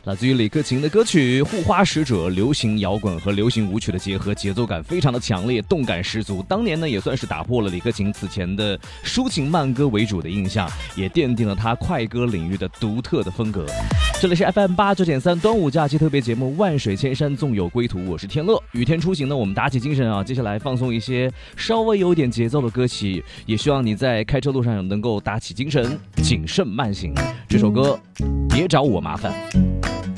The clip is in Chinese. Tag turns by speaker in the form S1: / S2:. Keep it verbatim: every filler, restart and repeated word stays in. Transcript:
S1: 来自于李克勤的歌曲《护花使者》，流行摇滚和流行舞曲的结合，节奏感非常的强烈，动感十足。当年呢，也算是打破了李克勤此前的抒情慢歌为主的印象，也奠定了他快歌领域的独特的风格。这里是 F M 八九点三端午假期特别节目《万水千山纵有归途》，我是天乐。雨天出行呢，我们打起精神啊！接下来放松一些稍微有点节奏的歌曲，也希望你在开车路上能够打起精神，谨慎慢行。这首歌别找我麻烦。